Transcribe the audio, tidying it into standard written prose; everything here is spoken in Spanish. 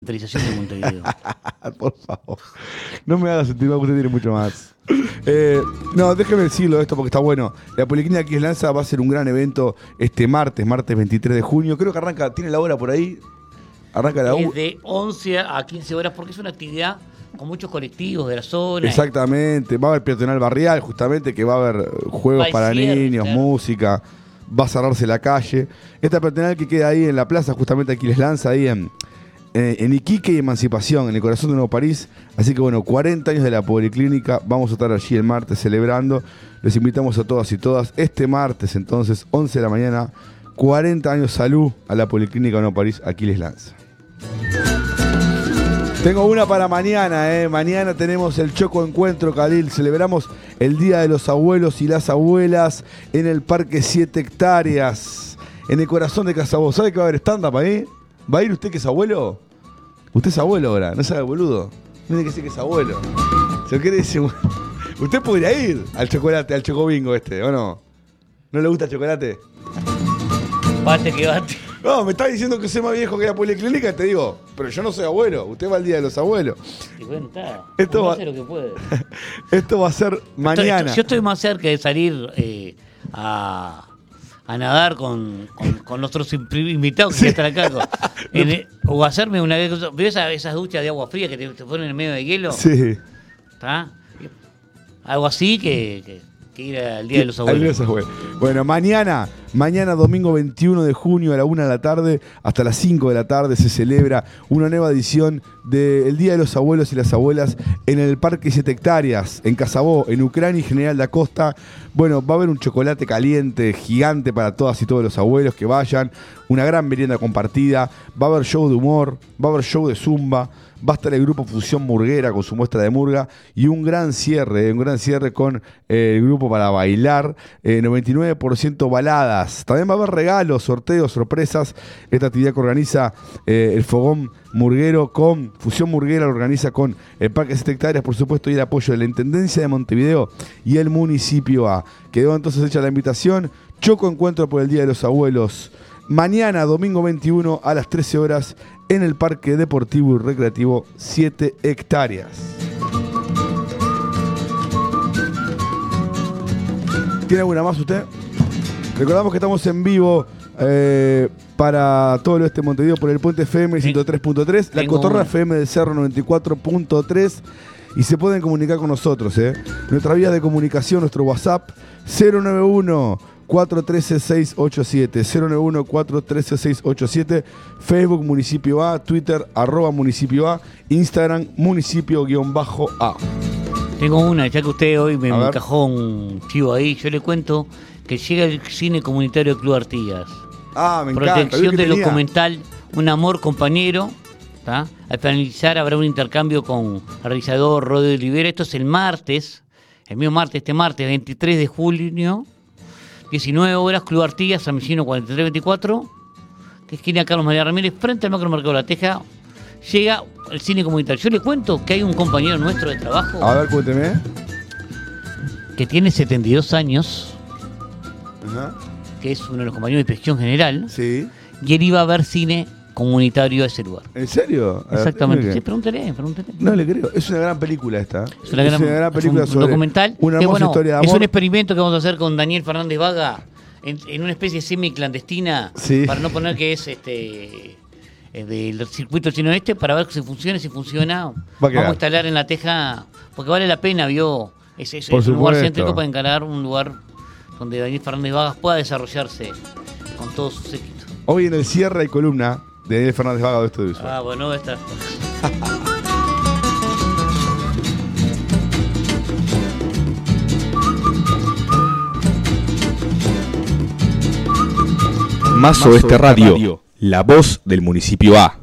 Centralización de Montevideo. Por favor. No me hagas sentir mal, usted tiene mucho más. No, déjeme decirlo esto porque está bueno. La Policlínica Aquiles Lanza va a ser un gran evento este martes 23 de junio. Creo que arranca, ¿tiene la hora por ahí? Arranca la Es de 11 a 15 horas porque es una actividad con muchos colectivos de la zona. Exactamente. Va a haber peatonal barrial, justamente, que va a haber juegos para niños, claro, música. Va a cerrarse la calle. Esta peatonal que queda ahí en la plaza, justamente Aquiles Lanza, ahí en Iquique y Emancipación, en el corazón de Nuevo París. Así que bueno, 40 años de la Policlínica. Vamos a estar allí el martes celebrando. Les invitamos a todas y todas. Este martes, entonces, 11 de la mañana, 40 años, salud a la Policlínica de Nuevo París, Aquiles Lanza. Tengo una para mañana, Mañana tenemos el Choco Encuentro, Khalil. Celebramos el Día de los Abuelos y las Abuelas en el Parque 7 Hectáreas, en el corazón de Casabó. ¿Sabe que va a haber stand-up ahí? ¿Va a ir usted que es abuelo? Usted es abuelo ahora, ¿no sabe, boludo? Tiene que decir que es abuelo. ¿Se quiere decir? Usted podría ir al chocolate, al chocobingo ¿o no? ¿No le gusta el chocolate? Bate que bate. No, me está diciendo que soy más viejo que la Policlínica y te digo, pero yo no soy abuelo, usted va al Día de los Abuelos. Y bueno, está. Esto va, hace lo que puede. Esto va a ser mañana. Yo estoy más cerca de salir a nadar con nuestros invitados que están acá. O hacerme una cosa. ¿Ves esas duchas de agua fría que te ponen en medio de hielo? Sí. ¿Está? Algo así que ir al Día de los Abuelos. Bueno, mañana domingo 21 de junio a la 1 de la tarde hasta las 5 de la tarde se celebra una nueva edición del Día de los Abuelos y las Abuelas en el Parque 7 Hectáreas, en Casabó, en Ucrania y General da Costa. Bueno, va a haber un chocolate caliente gigante para todas y todos los abuelos que vayan, una gran merienda compartida, va a haber show de humor, va a haber show de zumba. Va a estar el grupo Fusión Murguera con su muestra de murga y un gran cierre con el grupo para bailar, 99% baladas. También va a haber regalos, sorteos, sorpresas. Esta actividad que organiza el Fogón Murguero con Fusión Murguera, lo organiza con el Parque 7 Hectáreas, por supuesto, y el apoyo de la Intendencia de Montevideo y el Municipio A. Quedó entonces hecha la invitación. Choco Encuentro por el Día de los Abuelos. Mañana, domingo 21 a las 13 horas, en el Parque Deportivo y Recreativo 7 Hectáreas. ¿Tiene alguna más usted? Recordamos que estamos en vivo para todo el oeste de Montevideo por el Puente FM 103.3, la Cotorra FM del Cerro 94.3 y se pueden comunicar con nosotros. Nuestra vía de comunicación, nuestro WhatsApp 091-413-687, 091-413-687, Facebook Municipio A, Twitter @Municipio A, Instagram Municipio_A. Tengo una, ya que usted hoy me encajó un chivo ahí, yo le cuento que llega el cine comunitario Club Artigas. Me encanta. Protección del documental Un Amor Compañero. ¿Tá? Al finalizar habrá un intercambio con el realizador Rodrigo Olivera. Esto es el martes, este martes 23 de junio. 19 horas, Club Artigas, San Millino 4324, que esquina Carlos María Ramírez, frente al Macromercado La Teja. Llega el cine comunitario. Yo le cuento que hay un compañero nuestro de trabajo. A ver, cuénteme. Que tiene 72 años, que es uno de los compañeros de Inspección General. Sí. Y él iba a ver cine comunitario a ese lugar. ¿En serio? Exactamente. Sí, pregúntele. No le creo. Es una gran película esta. Es una gran película sobre documental. Una hermosa historia de amor. Es un experimento que vamos a hacer con Daniel Fernández Vaga en una especie semi-clandestina, para no poner que es del circuito chino para ver si funciona. Vamos a instalar en La Teja, porque vale la pena, es un lugar céntrico para encarar un lugar donde Daniel Fernández Vaga pueda desarrollarse con todos sus éxitos. Hoy en el cierre hay columna de Daniel Fernández Vaga de esto de visual. Bueno, está. Más Oeste Radio, la voz del Municipio A.